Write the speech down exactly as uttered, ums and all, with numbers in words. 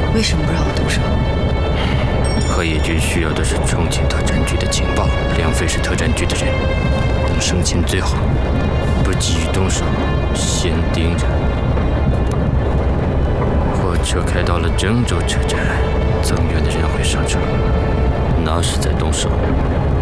为什么不让我动手？ 河野局需要的是重庆特战局的情报，梁飞是特战局的人，等升迁最好，不急于动手，先盯着。火车开到了郑州车站，增援的人会上车，那时再动手。